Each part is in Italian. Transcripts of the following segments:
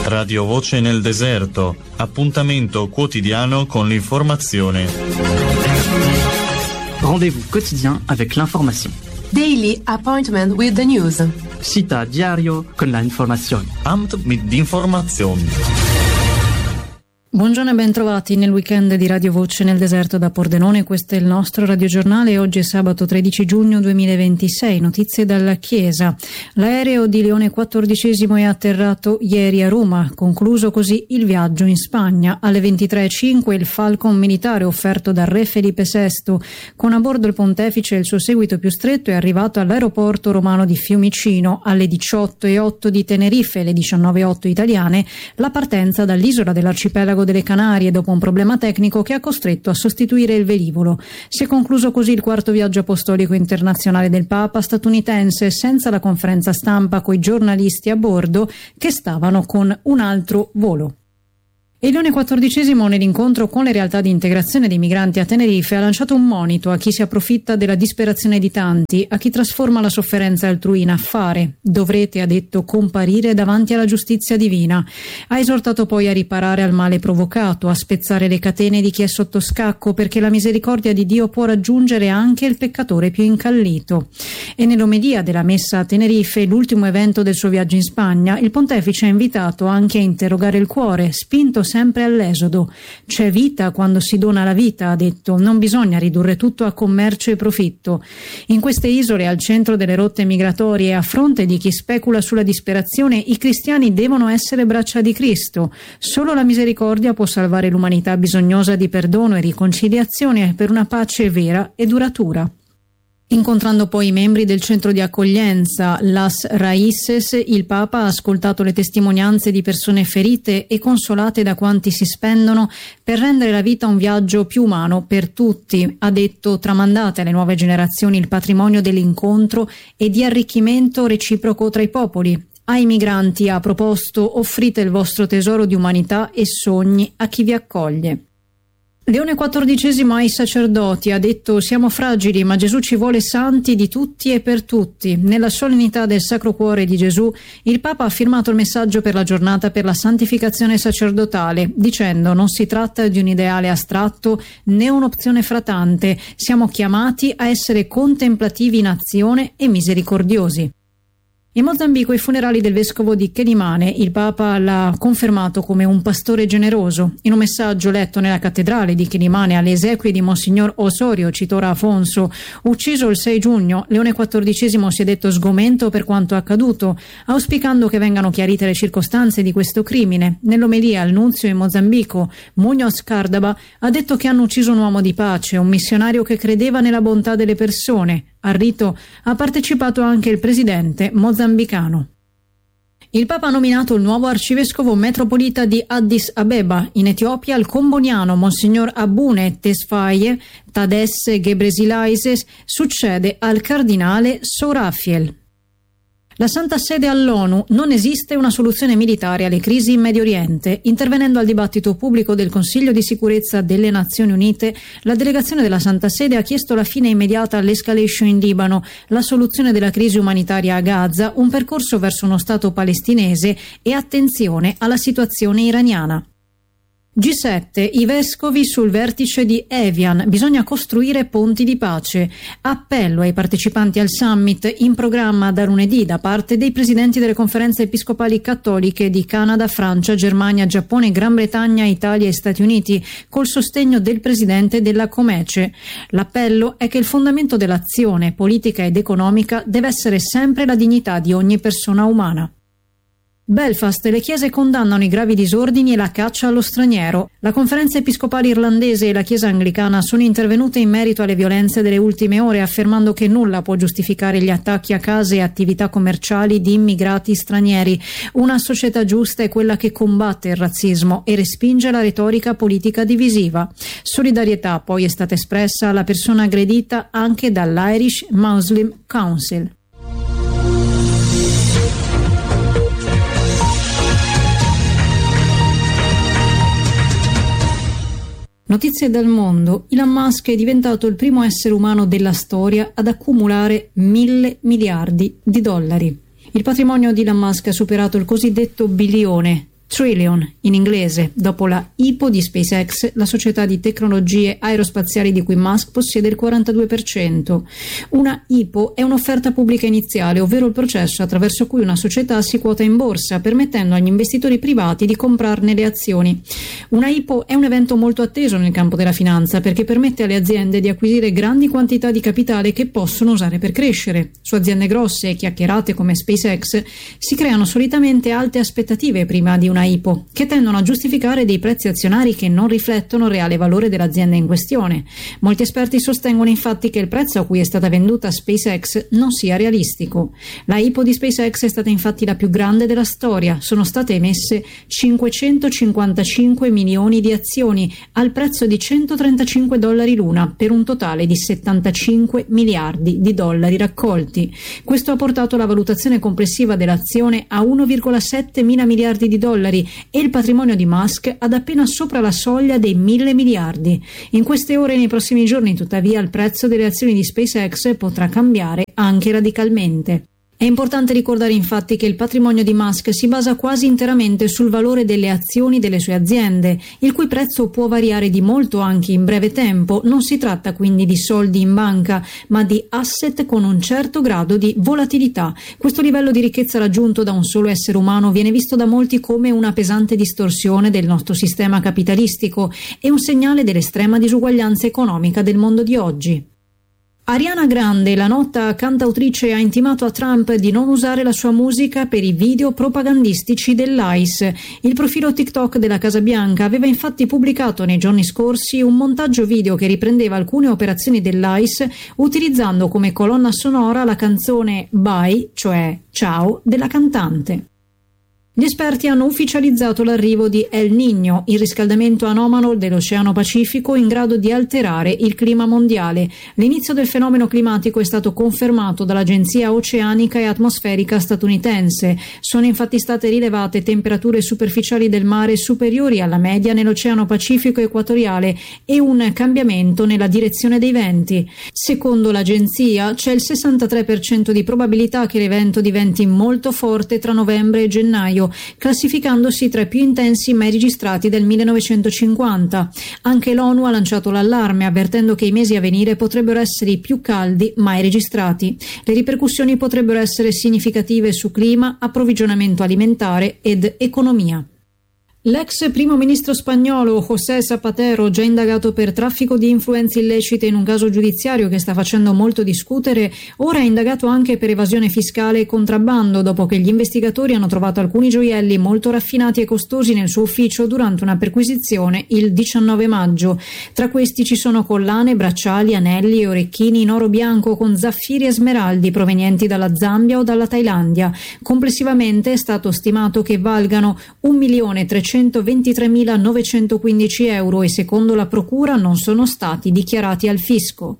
Radio Voce nel deserto, appuntamento quotidiano con l'informazione. Rendez-vous quotidien avec l'information. Daily appointment with the news. Cita diario con la informazione. Amt mit information. Buongiorno e ben trovati nel weekend di Radio Voce nel deserto da Pordenone. Questo è il nostro radiogiornale. Oggi è sabato 13 giugno 2026. Notizie dalla Chiesa. L'aereo di Leone XIV è atterrato ieri a Roma. Concluso così il viaggio in Spagna. Alle 23:05 il Falcon militare offerto dal re Felipe VI, con a bordo il pontefice e il suo seguito più stretto, è arrivato all'aeroporto romano di Fiumicino. Alle 18:08 di Tenerife e le 19:08 italiane la partenza dall'isola dell'arcipelago delle Canarie dopo un problema tecnico che ha costretto a sostituire il velivolo. Si è concluso così il quarto viaggio apostolico internazionale del Papa statunitense, senza la conferenza stampa coi giornalisti a bordo che stavano con un altro volo. Il Leone XIV, nell'incontro con le realtà di integrazione dei migranti a Tenerife, ha lanciato un monito a chi si approfitta della disperazione di tanti, a chi trasforma la sofferenza altrui in affare. Dovrete, ha detto, comparire davanti alla giustizia divina. Ha esortato poi a riparare al male provocato, a spezzare le catene di chi è sotto scacco, perché la misericordia di Dio può raggiungere anche il peccatore più incallito. E nell'omelia della messa a Tenerife, l'ultimo evento del suo viaggio in Spagna, il pontefice ha invitato anche a interrogare il cuore, spinto sempre all'esodo. C'è vita quando si dona la vita, ha detto, non bisogna ridurre tutto a commercio e profitto. In queste isole, al centro delle rotte migratorie, a fronte di chi specula sulla disperazione, i cristiani devono essere braccia di Cristo. Solo la misericordia può salvare l'umanità bisognosa di perdono e riconciliazione per una pace vera e duratura. Incontrando poi i membri del centro di accoglienza Las Raíces, il Papa ha ascoltato le testimonianze di persone ferite e consolate da quanti si spendono per rendere la vita un viaggio più umano per tutti. Ha detto: tramandate alle nuove generazioni il patrimonio dell'incontro e di arricchimento reciproco tra i popoli. Ai migranti ha proposto: offrite il vostro tesoro di umanità e sogni a chi vi accoglie. Leone XIV ai sacerdoti ha detto: siamo fragili, ma Gesù ci vuole santi di tutti e per tutti. Nella solennità del Sacro Cuore di Gesù, il Papa ha firmato il messaggio per la giornata per la santificazione sacerdotale, dicendo: non si tratta di un ideale astratto né un'opzione fratante, siamo chiamati a essere contemplativi in azione e misericordiosi. In Mozambico i funerali del vescovo di Quelimane, il Papa l'ha confermato come un pastore generoso. In un messaggio letto nella cattedrale di Quelimane alle esequie di Monsignor Osorio Citora Afonso, ucciso il 6 giugno, Leone XIV si è detto sgomento per quanto accaduto, auspicando che vengano chiarite le circostanze di questo crimine. Nell'omelia al nunzio in Mozambico, Muñoz Cardaba ha detto che hanno ucciso un uomo di pace, un missionario che credeva nella bontà delle persone. Al rito ha partecipato anche il presidente mozambicano. Il Papa ha nominato il nuovo arcivescovo metropolita di Addis Abeba, in Etiopia, il comboniano Monsignor Abune Tesfaye Tadesse Gebresilaises succede al cardinale Sorafiel. La Santa Sede all'ONU: non esiste una soluzione militare alle crisi in Medio Oriente. Intervenendo al dibattito pubblico del Consiglio di sicurezza delle Nazioni Unite, la delegazione della Santa Sede ha chiesto la fine immediata all'escalation in Libano, la soluzione della crisi umanitaria a Gaza, un percorso verso uno Stato palestinese e attenzione alla situazione iraniana. G7, i vescovi sul vertice di Evian, bisogna costruire ponti di pace. Appello ai partecipanti al summit in programma da lunedì da parte dei presidenti delle conferenze episcopali cattoliche di Canada, Francia, Germania, Giappone, Gran Bretagna, Italia e Stati Uniti, col sostegno del presidente della Comece. L'appello è che il fondamento dell'azione politica ed economica deve essere sempre la dignità di ogni persona umana. Belfast, le chiese condannano i gravi disordini e la caccia allo straniero. La conferenza episcopale irlandese e la chiesa anglicana sono intervenute in merito alle violenze delle ultime ore, affermando che nulla può giustificare gli attacchi a case e attività commerciali di immigrati stranieri. Una società giusta è quella che combatte il razzismo e respinge la retorica politica divisiva. Solidarietà poi è stata espressa alla persona aggredita anche dall'Irish Muslim Council. Notizie dal mondo. Elon Musk è diventato il primo essere umano della storia ad accumulare 1.000 miliardi di dollari. Il patrimonio di Elon Musk ha superato il cosiddetto bilione. Trillion in inglese, dopo la IPO di SpaceX, la società di tecnologie aerospaziali di cui Musk possiede il 42%. Una IPO è un'offerta pubblica iniziale, ovvero il processo attraverso cui una società si quota in borsa, permettendo agli investitori privati di comprarne le azioni. Una IPO è un evento molto atteso nel campo della finanza perché permette alle aziende di acquisire grandi quantità di capitale che possono usare per crescere. Su aziende grosse e chiacchierate come SpaceX si creano solitamente alte aspettative prima di una IPO, che tendono a giustificare dei prezzi azionari che non riflettono il reale valore dell'azienda in questione. Molti esperti sostengono infatti che il prezzo a cui è stata venduta SpaceX non sia realistico. La IPO di SpaceX è stata infatti la più grande della storia. Sono state emesse 555 milioni di azioni al prezzo di $135 l'una, per un totale di 75 miliardi di dollari raccolti. Questo ha portato la valutazione complessiva dell'azione a 1,7 mila miliardi di dollari e il patrimonio di Musk ad appena sopra la soglia dei 1.000 miliardi. In queste ore e nei prossimi giorni, tuttavia, il prezzo delle azioni di SpaceX potrà cambiare anche radicalmente. È importante ricordare infatti che il patrimonio di Musk si basa quasi interamente sul valore delle azioni delle sue aziende, il cui prezzo può variare di molto anche in breve tempo. Non si tratta quindi di soldi in banca, ma di asset con un certo grado di volatilità. Questo livello di ricchezza raggiunto da un solo essere umano viene visto da molti come una pesante distorsione del nostro sistema capitalistico e un segnale dell'estrema disuguaglianza economica del mondo di oggi. Ariana Grande, la nota cantautrice, ha intimato a Trump di non usare la sua musica per i video propagandistici dell'ICE. Il profilo TikTok della Casa Bianca aveva infatti pubblicato nei giorni scorsi un montaggio video che riprendeva alcune operazioni dell'ICE utilizzando come colonna sonora la canzone Bye, cioè Ciao, della cantante. Gli esperti hanno ufficializzato l'arrivo di El Niño, il riscaldamento anomalo dell'Oceano Pacifico in grado di alterare il clima mondiale. L'inizio del fenomeno climatico è stato confermato dall'Agenzia Oceanica e Atmosferica statunitense. Sono infatti state rilevate temperature superficiali del mare superiori alla media nell'Oceano Pacifico equatoriale e un cambiamento nella direzione dei venti. Secondo l'agenzia c'è il 63% di probabilità che l'evento diventi molto forte tra novembre e gennaio, classificandosi tra i più intensi mai registrati dal 1950. Anche l'ONU ha lanciato l'allarme, avvertendo che i mesi a venire potrebbero essere i più caldi mai registrati. Le ripercussioni potrebbero essere significative su clima, approvvigionamento alimentare ed economia. L'ex primo ministro spagnolo José Zapatero, già indagato per traffico di influenze illecite in un caso giudiziario che sta facendo molto discutere, ora è indagato anche per evasione fiscale e contrabbando, dopo che gli investigatori hanno trovato alcuni gioielli molto raffinati e costosi nel suo ufficio durante una perquisizione il 19 maggio. Tra questi ci sono collane, bracciali, anelli e orecchini in oro bianco con zaffiri e smeraldi provenienti dalla Zambia o dalla Thailandia. Complessivamente è stato stimato che valgano 1.323.915 euro e secondo la procura non sono stati dichiarati al fisco.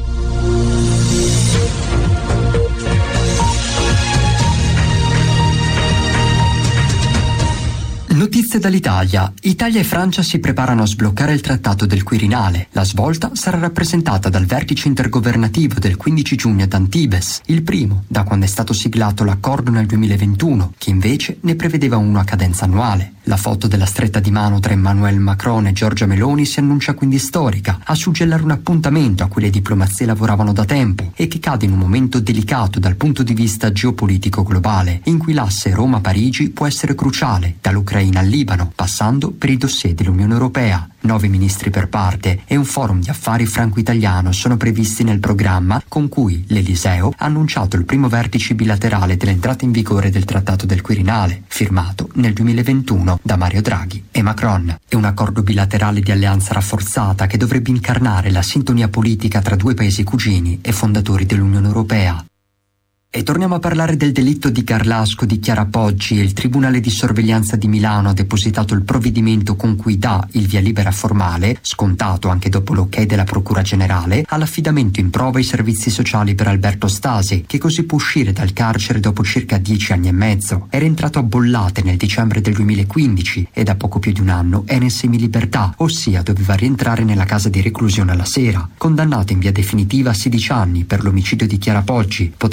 Notizie dall'Italia. Italia e Francia si preparano a sbloccare il trattato del Quirinale. La svolta sarà rappresentata dal vertice intergovernativo del 15 giugno ad Antibes, il primo da quando è stato siglato l'accordo nel 2021, che invece ne prevedeva uno a cadenza annuale. La foto della stretta di mano tra Emmanuel Macron e Giorgia Meloni si annuncia quindi storica, a suggellare un appuntamento a cui le diplomazie lavoravano da tempo e che cade in un momento delicato dal punto di vista geopolitico globale, in cui l'asse Roma-Parigi può essere cruciale, dall'Ucraina al Libano, passando per i dossier dell'Unione Europea. 9 ministri per parte e un forum di affari franco-italiano sono previsti nel programma, con cui l'Eliseo ha annunciato il primo vertice bilaterale dell'entrata in vigore del Trattato del Quirinale, firmato nel 2021 da Mario Draghi e Macron. È un accordo bilaterale di alleanza rafforzata che dovrebbe incarnare la sintonia politica tra due paesi cugini e fondatori dell'Unione Europea. E torniamo a parlare del delitto di Garlasco di Chiara Poggi e il Tribunale di Sorveglianza di Milano ha depositato il provvedimento con cui dà il via libera formale, scontato anche dopo l'ok della Procura Generale, all'affidamento in prova ai servizi sociali per Alberto Stasi, che così può uscire dal carcere dopo circa 10 anni e mezzo. Era entrato a Bollate nel dicembre del 2015 e da poco più di un anno era in semilibertà, ossia doveva rientrare nella casa di reclusione alla sera. Condannato in via definitiva a 16 anni per l'omicidio di Chiara Poggi, potrà scontare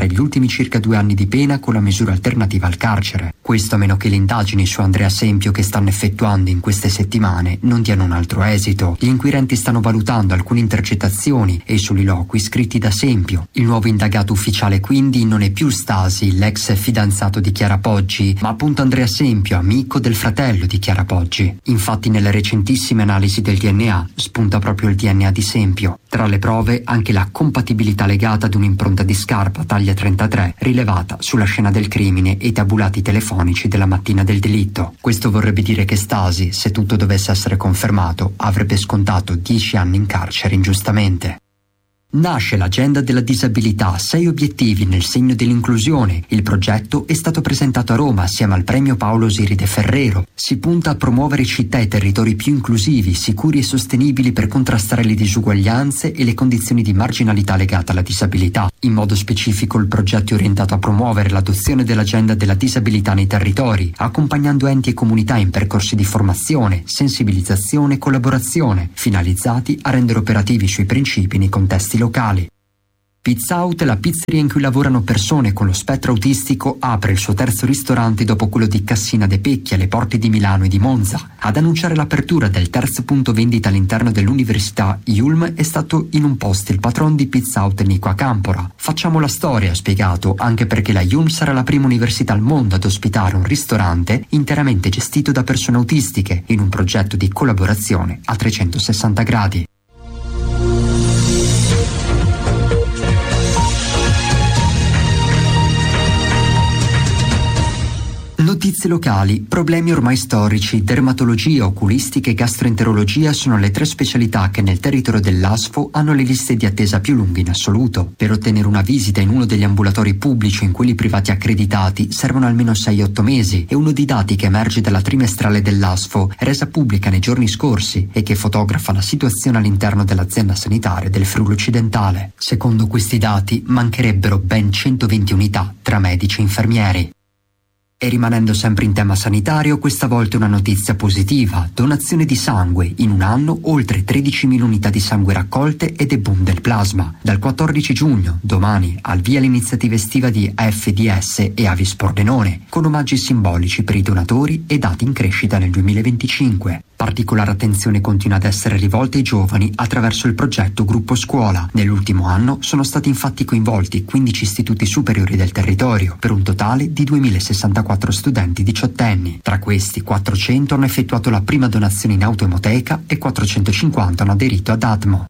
scontare gli ultimi circa 2 anni di pena con la misura alternativa al carcere. Questo a meno che le indagini su Andrea Sempio che stanno effettuando in queste settimane non diano un altro esito. Gli inquirenti stanno valutando alcune intercettazioni e soliloqui scritti da Sempio. Il nuovo indagato ufficiale quindi non è più Stasi, l'ex fidanzato di Chiara Poggi, ma appunto Andrea Sempio, amico del fratello di Chiara Poggi. Infatti nelle recentissime analisi del DNA spunta proprio il DNA di Sempio. Tra le prove anche la compatibilità legata ad un'impronta di scarpa taglia 33 rilevata sulla scena del crimine e i tabulati telefonici della mattina del delitto. Questo vorrebbe dire che Stasi, se tutto dovesse essere confermato, avrebbe scontato 10 anni in carcere ingiustamente. Nasce l'agenda della disabilità, 6 obiettivi nel segno dell'inclusione. Il progetto è stato presentato a Roma assieme al premio Paolo Siride Ferrero. Si punta a promuovere città e territori più inclusivi, sicuri e sostenibili per contrastare le disuguaglianze e le condizioni di marginalità legate alla disabilità. In modo specifico il progetto è orientato a promuovere l'adozione dell'agenda della disabilità nei territori, accompagnando enti e comunità in percorsi di formazione, sensibilizzazione e collaborazione, finalizzati a rendere operativi i suoi principi nei contesti locali. Pizza Out, la pizzeria in cui lavorano persone con lo spettro autistico, apre il suo terzo ristorante dopo quello di Cassina de Pecchi alle porte di Milano e di Monza. Ad annunciare l'apertura del terzo punto vendita all'interno dell'università Yulm è stato in un post il patron di Pizza Out Nico Acampora. Facciamo la storia, ha spiegato, anche perché la Yulm sarà la prima università al mondo ad ospitare un ristorante interamente gestito da persone autistiche in un progetto di collaborazione a 360 gradi. Notizie locali, problemi ormai storici, dermatologia, oculistica e gastroenterologia sono le 3 specialità che nel territorio dell'ASFO hanno le liste di attesa più lunghe in assoluto. Per ottenere una visita in uno degli ambulatori pubblici o in quelli privati accreditati servono almeno 6-8 mesi. È uno dei dati che emerge dalla trimestrale dell'ASFO, resa pubblica nei giorni scorsi e che fotografa la situazione all'interno dell'azienda sanitaria del Friuli Occidentale. Secondo questi dati mancherebbero ben 120 unità tra medici e infermieri. E rimanendo sempre in tema sanitario, questa volta una notizia positiva: donazione di sangue. In un anno oltre 13.000 unità di sangue raccolte ed è boom del plasma. Dal 14 giugno, domani, al via l'iniziativa estiva di AFDS e Avis Pordenone, con omaggi simbolici per i donatori e dati in crescita nel 2025. Particolare attenzione continua ad essere rivolta ai giovani attraverso il progetto Gruppo Scuola. Nell'ultimo anno sono stati infatti coinvolti 15 istituti superiori del territorio, per un totale di 2.064 studenti diciottenni. Tra questi 400 hanno effettuato la prima donazione in autoemoteca e 450 hanno aderito ad Atmo.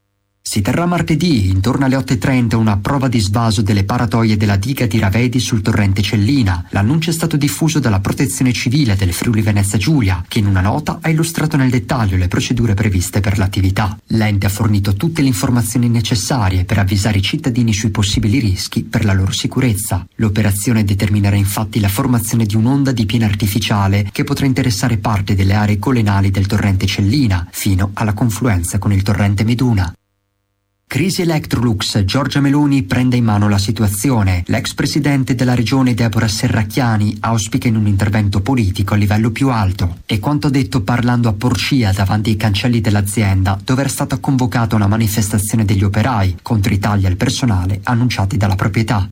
Si terrà martedì, intorno alle 8:30, una prova di svaso delle paratoie della diga di Ravedi sul torrente Cellina. L'annuncio è stato diffuso dalla Protezione Civile del Friuli Venezia Giulia, che in una nota ha illustrato nel dettaglio le procedure previste per l'attività. L'ente ha fornito tutte le informazioni necessarie per avvisare i cittadini sui possibili rischi per la loro sicurezza. L'operazione determinerà infatti la formazione di un'onda di piena artificiale che potrà interessare parte delle aree collinari del torrente Cellina, fino alla confluenza con il torrente Meduna. Crisi Electrolux, Giorgia Meloni prende in mano la situazione. L'ex presidente della regione Deborah Serracchiani auspica in un intervento politico a livello più alto. E quanto detto parlando a Porcia davanti ai cancelli dell'azienda, dove era stata convocata una manifestazione degli operai contro i tagli al personale annunciati dalla proprietà.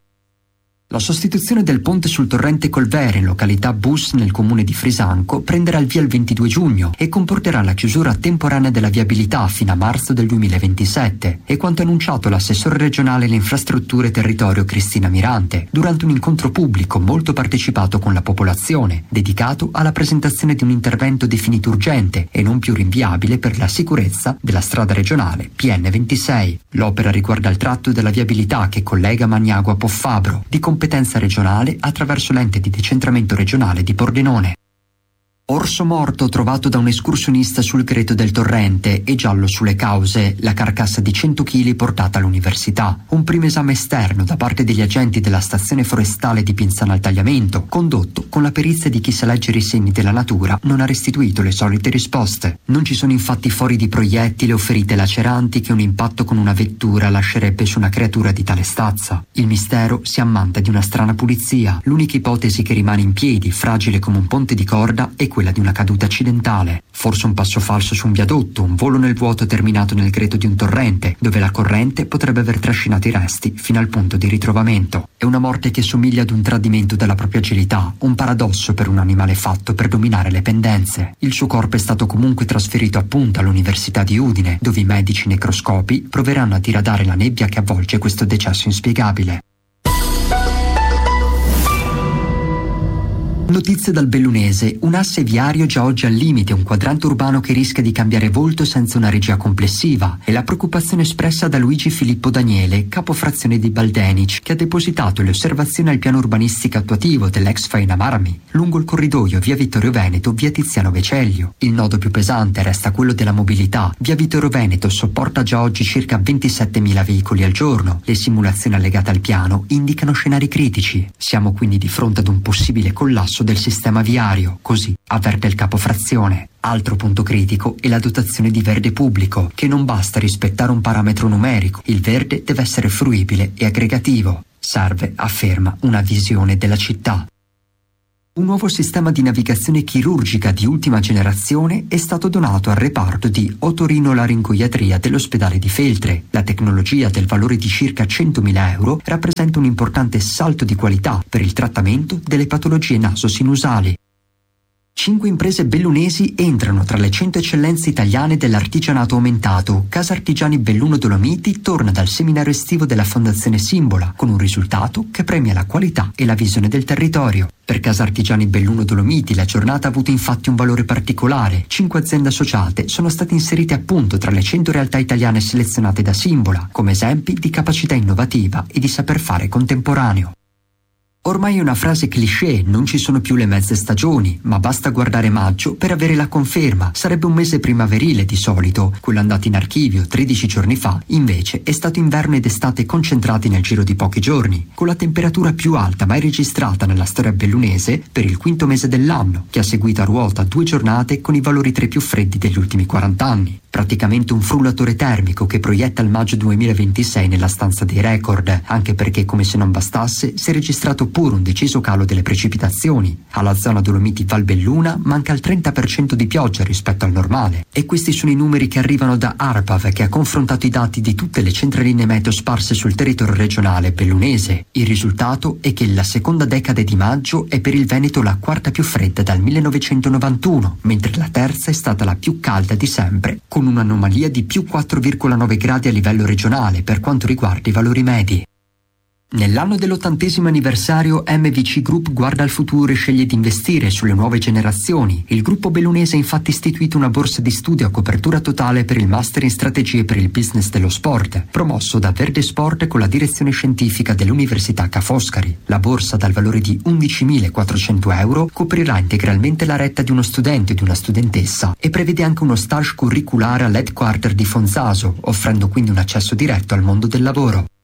La sostituzione del ponte sul torrente Colvere in località Bus nel comune di Frisanco prenderà il via il 22 giugno e comporterà la chiusura temporanea della viabilità fino a marzo del 2027, è quanto annunciato l'assessore regionale alle infrastrutture e territorio Cristina Mirante durante un incontro pubblico molto partecipato con la popolazione, dedicato alla presentazione di un intervento definito urgente e non più rinviabile per la sicurezza della strada regionale PN26. L'opera riguarda il tratto della viabilità che collega Magnago a Poffabro, di competenza regionale attraverso l'ente di decentramento regionale di Pordenone. Orso morto trovato da un escursionista sul greto del torrente e giallo sulle cause, la carcassa di 100 kg portata all'università. Un primo esame esterno da parte degli agenti della stazione forestale di Pinzana al Tagliamento, condotto con la perizia di chi sa leggere i segni della natura, non ha restituito le solite risposte. Non ci sono infatti fori di proiettili o ferite laceranti che un impatto con una vettura lascerebbe su una creatura di tale stazza. Il mistero si ammanta di una strana pulizia. L'unica ipotesi che rimane in piedi, fragile come un ponte di corda, è quella di una caduta accidentale. Forse un passo falso su un viadotto, un volo nel vuoto terminato nel greto di un torrente, dove la corrente potrebbe aver trascinato i resti fino al punto di ritrovamento. È una morte che somiglia ad un tradimento della propria agilità, un paradosso per un animale fatto per dominare le pendenze. Il suo corpo è stato comunque trasferito appunto all'Università di Udine, dove i medici necroscopi proveranno a diradare la nebbia che avvolge questo decesso inspiegabile. Notizie dal Bellunese, un asse viario già oggi al limite, un quadrante urbano che rischia di cambiare volto senza una regia complessiva, e la preoccupazione espressa da Luigi Filippo Daniele, capofrazione di Baldenic, che ha depositato le osservazioni al piano urbanistico attuativo dell'ex Faina Marmi, lungo il corridoio via Vittorio Veneto, via Tiziano Vecellio. Il nodo più pesante resta quello della mobilità. Via Vittorio Veneto sopporta già oggi circa 27.000 veicoli al giorno. Le simulazioni allegate al piano indicano scenari critici. Siamo quindi di fronte ad un possibile collasso del sistema viario, così avverte il capofrazione. Altro punto critico è la dotazione di verde pubblico, che non basta rispettare un parametro numerico. Il verde deve essere fruibile e aggregativo. Serve, afferma, una visione della città. Un nuovo sistema di navigazione chirurgica di ultima generazione è stato donato al reparto di otorinolaringoiatria dell'ospedale di Feltre. La tecnologia, del valore di circa 100.000 euro, rappresenta un importante salto di qualità per il trattamento delle patologie naso-sinusali. 5 imprese bellunesi entrano tra le 100 eccellenze italiane dell'artigianato aumentato. Casa Artigiani Belluno Dolomiti torna dal seminario estivo della Fondazione Simbola, con un risultato che premia la qualità e la visione del territorio. Per Casa Artigiani Belluno Dolomiti la giornata ha avuto infatti un valore particolare. 5 aziende associate sono state inserite appunto tra le 100 realtà italiane selezionate da Simbola, come esempi di capacità innovativa e di saper fare contemporaneo. Ormai è una frase cliché, non ci sono più le mezze stagioni, ma basta guardare maggio per avere la conferma. Sarebbe un mese primaverile di solito, quello andato in archivio 13 giorni fa, invece è stato inverno ed estate concentrati nel giro di pochi giorni, con la temperatura più alta mai registrata nella storia bellunese per il quinto mese dell'anno, che ha seguito a ruota 2 giornate con i valori tra i più freddi degli ultimi 40 anni. Praticamente un frullatore termico che proietta il maggio 2026 nella stanza dei record, anche perché, come se non bastasse, si è registrato pure un deciso calo delle precipitazioni. Alla zona Dolomiti Valbelluna manca il 30% di pioggia rispetto al normale. E questi sono i numeri che arrivano da ARPAV, che ha confrontato i dati di tutte le centraline meteo sparse sul territorio regionale bellunese. Il risultato è che la seconda decade di maggio è per il Veneto la quarta più fredda dal 1991, mentre la terza è stata la più calda di sempre, con un'anomalia di più 4,9 gradi a livello regionale per quanto riguarda i valori medi. Nell'anno dell'80° anniversario MVC Group guarda al futuro e sceglie di investire sulle nuove generazioni. Il gruppo bellunese ha infatti istituito una borsa di studio a copertura totale per il Master in Strategie per il Business dello Sport, promosso da Verde Sport con la direzione scientifica dell'Università Ca' Foscari. La borsa, dal valore di 11.400 euro, coprirà integralmente la retta di uno studente o di una studentessa e prevede anche uno stage curriculare all'headquarter di Fonzaso, offrendo quindi un accesso diretto al mondo del lavoro.